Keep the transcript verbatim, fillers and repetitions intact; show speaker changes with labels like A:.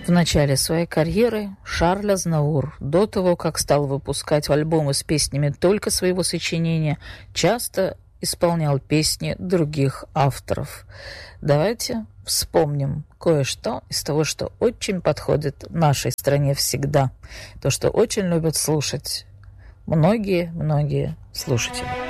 A: В начале своей карьеры Шарль Азнавур, до того, как стал выпускать альбомы с песнями только своего сочинения, часто исполнял песни других авторов. Давайте вспомним кое-что из того, что очень подходит нашей стране всегда. То, что очень любят слушать многие-многие слушатели.